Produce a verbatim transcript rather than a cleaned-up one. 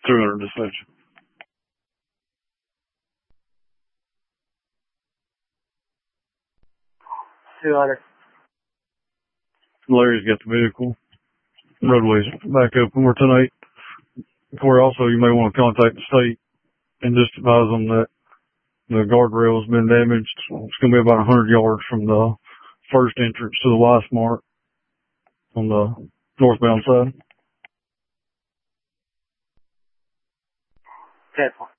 two hundred dispatch. two hundred. Larry's got the vehicle. Roadways back open. We're tonight. Corey, also, you may want to contact the state and just advise them that the guardrail has been damaged. It's going to be about one hundred yards from the first entrance to the Y Smart on the northbound side. ten four.